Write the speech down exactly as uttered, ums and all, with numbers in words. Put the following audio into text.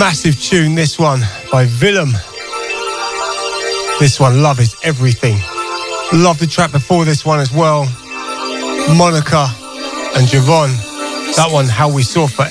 Massive tune, this one by Willem. This one, Love Is Everything. Love the track before this one as well. Monica and Javon. That one, How We Saw Forever.